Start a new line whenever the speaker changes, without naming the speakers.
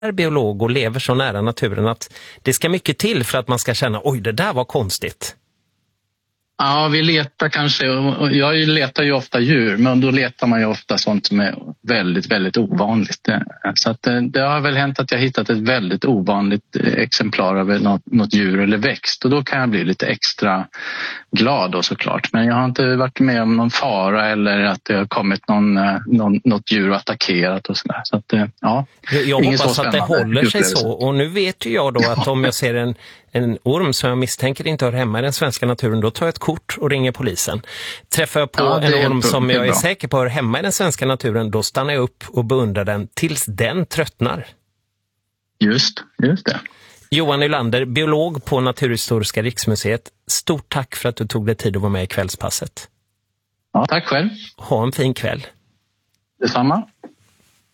är biolog och lever så nära naturen att det ska mycket till för att man ska känna, oj, det där var konstigt.
Ja, vi letar kanske, och jag letar ju ofta djur, men då letar man ju ofta sånt som är väldigt, väldigt ovanligt. Så att det har väl hänt att jag hittat ett väldigt ovanligt exemplar av något djur eller växt, och då kan jag bli lite extra glad då, såklart. Men jag har inte varit med om någon fara eller att det har kommit något djur och attackerat och sådär. Så att, ja.
Jag hoppas att det håller sig så, och nu vet ju jag då att om jag ser en orm som jag misstänker inte hör hemma i den svenska naturen, då tar jag ett kort och ringer polisen. Träffar jag på en orm som jag är säker på hör hemma i den svenska naturen, då stannar jag upp och beundrar den tills den tröttnar.
Just det.
Johan Nylander, biolog på Naturhistoriska riksmuseet. Stort tack för att du tog dig tid att vara med i kvällspasset.
Ja, tack själv.
Ha en fin kväll.
Detsamma.